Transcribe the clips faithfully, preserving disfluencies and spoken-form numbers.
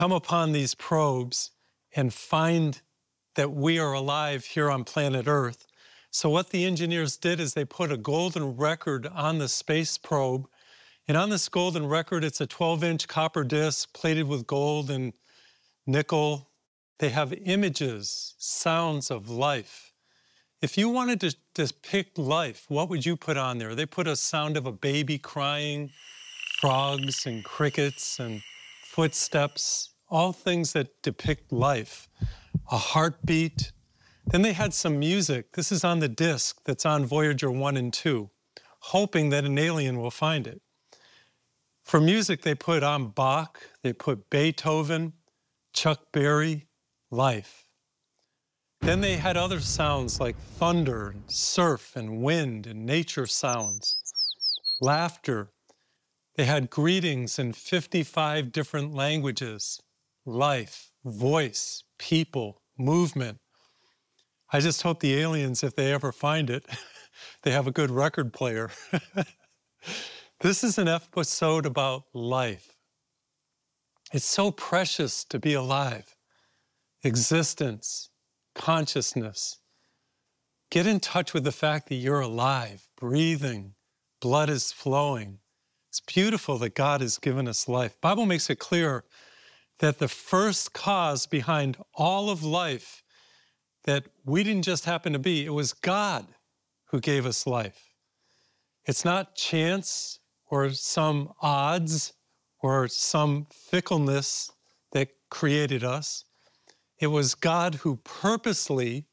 come upon these probes and find that we are alive here on planet Earth. So what the engineers did is they put a golden record on the space probe. And on this golden record, it's a twelve inch copper disc plated with gold and nickel. They have images, sounds of life. If you wanted to depict life, what would you put on there? They put a sound of a baby crying, frogs and crickets and footsteps, all things that depict life, a heartbeat. Then they had some music. This is on the disc that's on Voyager one and two, hoping that an alien will find it. For music, they put on Bach, they put Beethoven, Chuck Berry, life. Then they had other sounds like thunder, and surf, and wind, and nature sounds, laughter. They had greetings in fifty-five different languages, life, voice, people, movement. I just hope the aliens, if they ever find it, they have a good record player. This is an episode about life. It's so precious to be alive. Existence, consciousness. Get in touch with the fact that you're alive, breathing, blood is flowing. It's beautiful that God has given us life. The Bible makes it clear that the first cause behind all of life, that we didn't just happen to be, it was God who gave us life. It's not chance or some odds or some fickleness that created us. It was God who purposely,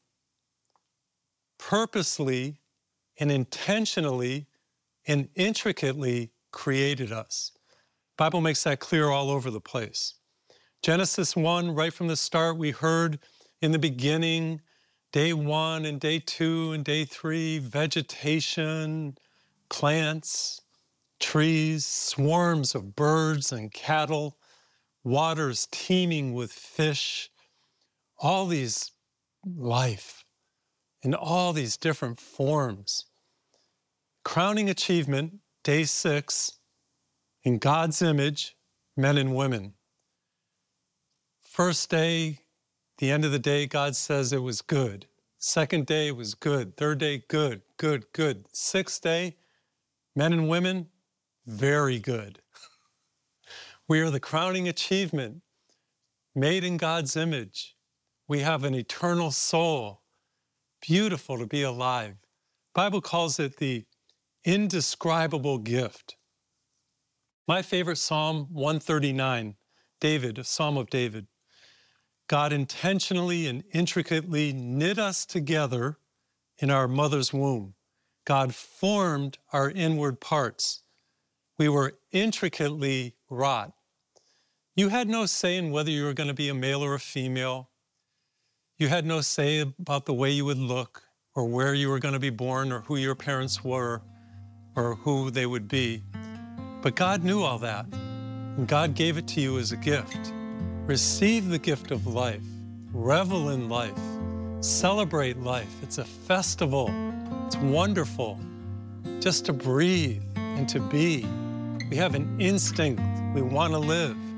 purposely, and intentionally and intricately created us. The Bible makes that clear all over the place. Genesis one, right from the start, we heard in the beginning, day one and day two and day three, vegetation, plants, trees, swarms of birds and cattle, waters teeming with fish, all these life in all these different forms. Crowning achievement, day six, in God's image, men and women. First day, the end of the day, God says it was good. Second day, it was good. Third day, good, good, good. Sixth day, men and women, very good. We are the crowning achievement, made in God's image. We have an eternal soul. Beautiful to be alive. The Bible calls it the indescribable gift. My favorite Psalm one thirty-nine, David, a Psalm of David. God intentionally and intricately knit us together in our mother's womb. God formed our inward parts. We were intricately wrought. You had no say in whether you were going to be a male or a female. You had no say about the way you would look or where you were going to be born or who your parents were or who they would be. But God knew all that, and God gave it to you as a gift. Receive the gift of life. Revel in life. Celebrate life. It's a festival. It's wonderful just to breathe and to be. We have an instinct. We want to live.